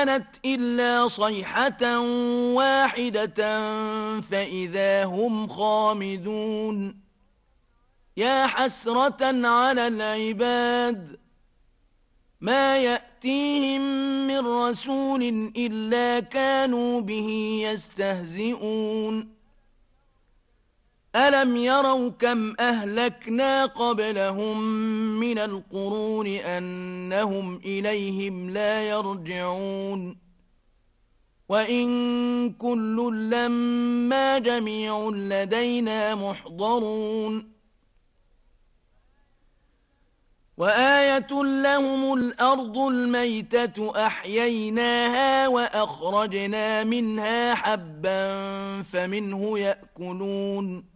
كانت إلا صيحة واحدة فإذا هم خامدون يا حسرة على العباد ما يأتيهم من رسول إلا كانوا به يستهزئون ألم يروا كم أهلكنا قبلهم من القرون أنهم إليهم لا يرجعون وإن كل لما جميع لدينا محضرون وآية لهم الأرض الميتة أحييناها وأخرجنا منها حبا فمنه يأكلون